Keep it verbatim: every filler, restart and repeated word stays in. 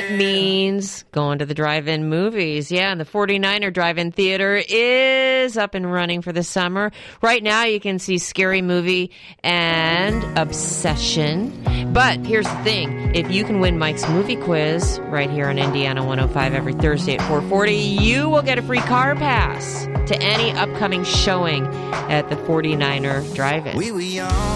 That means going to the drive-in movies. Yeah, and the forty-niner Drive-In Theater is up and running for the summer. Right now, you can see Scary Movie and Obsession. But here's the thing. If you can win Mike's movie quiz right here on Indiana one oh five every Thursday at four forty, you will get a free car pass to any upcoming showing at the forty-niner Drive-In.